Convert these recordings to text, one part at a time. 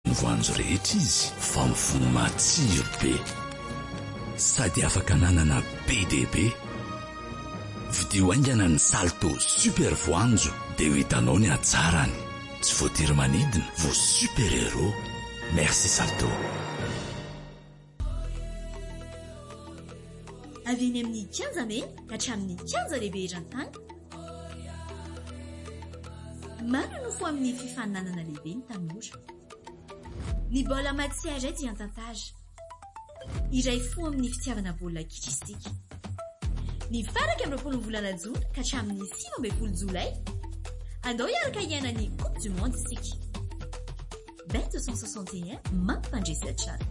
ny voanjo rehetra izy fa mifono matsiro be sady afaka nanana be dehibe. Vidio aingana ny Salto super voanjo dia ho hitanao ny hatsarany. Tsy voatery manidina vo super héros. Merci Salto. Avy eny amin'ny kianja mena ka hatramin'ny kianja lehibe eran-tany. Maro no fo amin'ny fifaninanana lehibe ny tanora. Ny baolina matière dia an-tantara. Iray fo amin'ny fitiavana baolina kikistika. Ny faraka amin'ny 20 volana Jona ka hatramin'ny 15 Jolay. Andao hiaraka hiaina ny Coupe du Monde isika. Bet 261 mampandresy tsara.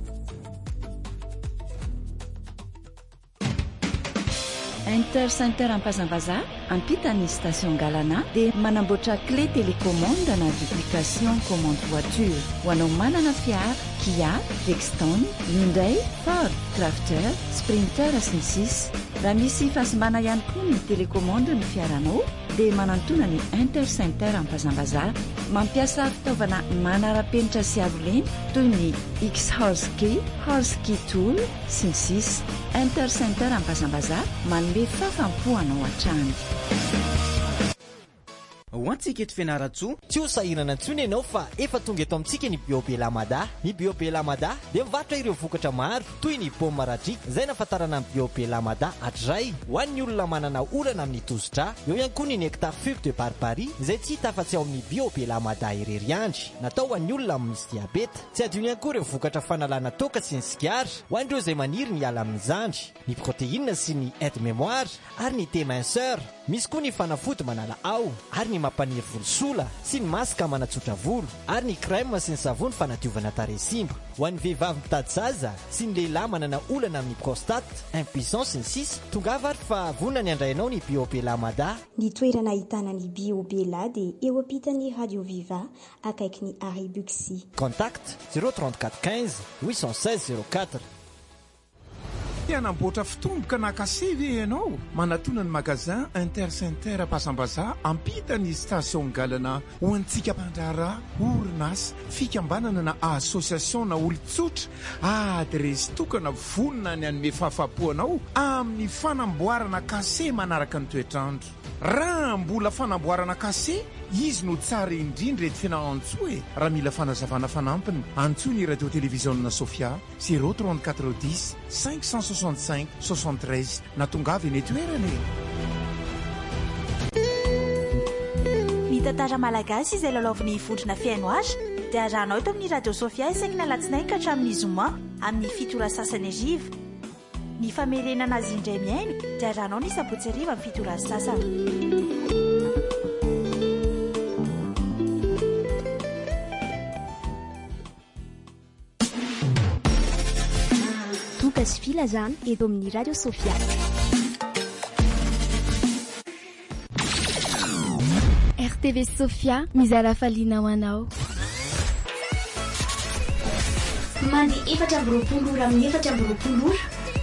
Intercenter Ampazambaza ampita ny station Galana dia manamboatra clé télécommande na duplication commande voiture ho anao manana fiara Kia, Dexton, Hyundai, Ford, Crafter, Sprinter sy ny sisa. Raha misy fahasimana ihany koa ny télécommande ny fiaranao dia manantona ny Intercenter Ampazambaza mampiasa fitaovana manara-penitra sy aroleny toy ny X-Horse-Key, Horse-Key Tool sy ny sisa. Intercenter Ampazambaza manome fafampoanao hatrany. Ho antsika eto Fianaratsoa, tsy ho sahirana intsony ianao fa efa tonga eto amintsika ny Biopé Lamada. Ny Biopé Lamada dia mivarotra ireo vokatra maro toy ny paoma maradrika izay nafantarana ny Biopé Lamada hatray ho an'ny olona manana olana amin'ny tosidra. Eo ihany koa ny nectar fube de barbarie izay tsy hita afa-tsy ao amin'ny Biopé Lamada irery andry, natao ho an'ny olona misy diabeta. Tsy adino ihany koa ireo vokatra fanalana toka sy ny sigara ho an'ireo izay maniry ny ala amin'ny zandry, ny protéine sy ny aide mémoire ary ny thé minceur. Misy koa ny fanafody manala ao ary ny mampaniry volosola sy ny masaka manatsotra volo ary ny crème sy ny savony fanadiovana tarehy simba. Ho an'ny vehivavy mitady zaza sy ny lehilahy manana olana amin'ny prostate, impuissance sy ny sisa, tongava ary fa vonona ny andrainao ny Biopé Lamada. Ny toerana ahitana ny Biobela dia eo ampitan'ny Radio Viva akaiky ny Arrêt Buxy. Contact 034 15 816 04. Anamboatra fitomboka na kasevy ianao manatona ny magasin Intercenter Ampazambaza ampita ny station Galana ho antsika mpandrara orinasa fikambanana na association na olon-tsotra adresy tokana vonona ny anome fahafapoanao amin'ny fanamboarana kase manaraka ny toetrandro. Raha mbola fanamboarana kase izy no tsara indrindra eto Fianarantsoa e. Raha mila fanazavana fanampiny antsoa ny radio télévision Sofia 034 10 565 73 na tongava eny toerana. Ny tantara malagasy izay lalaovin'ny vondrona fiaino azy dia arahanao eto amin'ny radio Sofia isaky ny alatsinainy ka hatramin'ny zoma amin'ny 7 sasany ariva. Ny famerenana azy indray miaino dia arahanao ny sabotsy ariva amin'ny 7 sasany. Tokas filazana eto amin'ny radio Sofia. RTV Sofia mizara faliana ho anao. Mani efatra amby roapolo ora amin'ny efatra amby roapolo ora.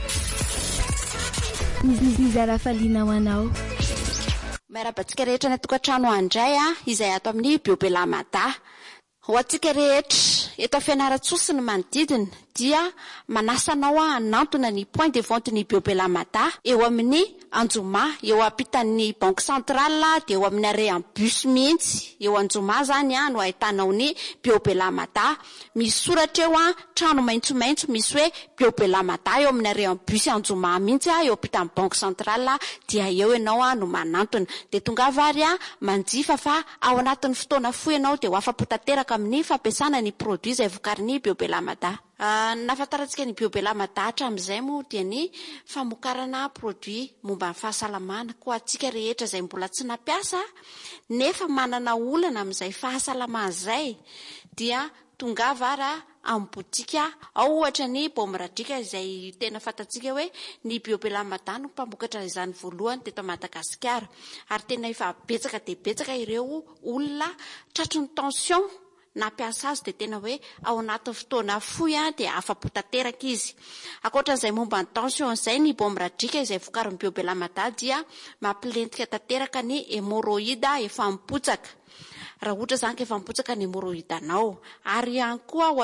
Mizara faliana ho anao. Miarabantsika rehetra ny tokantrano andray izay ato amin'ny Biopé Lamada. Ho antsika rehetra eto Fianaratsoa sy ny manodidina dia manasanao hanantona ny point de vente ny Biopé Lamada eo amin'ny Anjoma, eo ampitan'ny banque centrale dia eo amin'ny arrêt bus mihitsy. Eo Anjoma zany no ahitanao ny Biopé Lamada. Misy soratra eo trano maitsomaitso misy hoe Biopé Lamada eo amin'ny arrêt bus Anjoma mihitsy eo ampitan'ny banque centrale dia eo ianao no manantona. Dia tonga vary manjifa fa ao anatin'ny fotoana fohy ianao dia ho afapo tanteraka amin'ny fampiasana ny produit izay vokarin'ny Biopé Lamada. Nafantarantsika ny Biopé Lamada hatramin'izay moa dia ny famokarana produit momba ny fahasalamana ko antsika rehetra izay mbola tsy nampiasa nefa manana olana amin'izay fahasalamana izay dia tonga vara amin'ny botika ao ohatra ny paoma radrika izay tena fantatsika hoe ny Biopé Lamada no mpamokatra izany voalohany teto Madagasikara ary tena efa betsaka dia betsaka ireo olona tratron'ny tension nampiasa azy dia tena hoe ao anatin'ny fotoana fohy dia afapo tanteraka izy. Ankoatran'izay momba ny tension izay ny paoma radrika izay vokarin'ny Biopé Lamada dia mampilentika tanteraka ny hémorroïde efa mipotsaka. Raha ohatra zany ka efa mipotsaka ny hémorroïde anao ary ihany koa